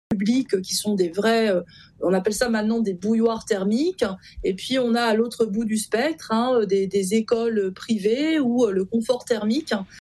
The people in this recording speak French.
publics qui sont des vrais, on appelle ça maintenant des bouilloires thermiques. Et puis on a à l'autre bout du spectre des écoles privées où le confort thermique